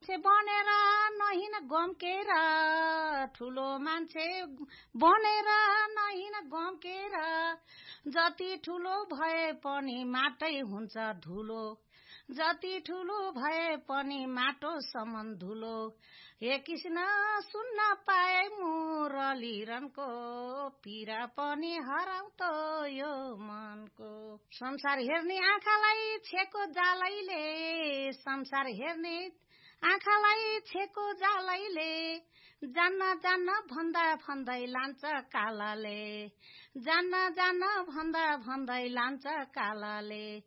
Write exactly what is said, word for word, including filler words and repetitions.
मान्छे बनेर नहिन गम्केर ठुलो मान्छे बनेर नहिन गम्केर जति ठुलो भए पनि माटै हुन्छ धुलो जति ठुलो भए पनि माटो समान धुलो हे कृष्ण सुन्न पाए मुरलीरनको पीडा पनि हराउँदो यो मनको संसार हेर्ने आँखालाई छेको जालैले संसार हेर्ने आँखालाई छेको जालैले जान्न जान्न भन्दा भन्दै लान्छ कालाले जान्न जान्न भन्दा भन्दै लान्छ कालाले